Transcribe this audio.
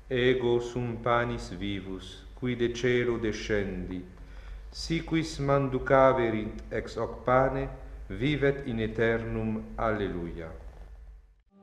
Ego sum panis vivus, qui de celo descendi, si quis manducaverint ex hoc pane, vivet in aeternum. Alleluia.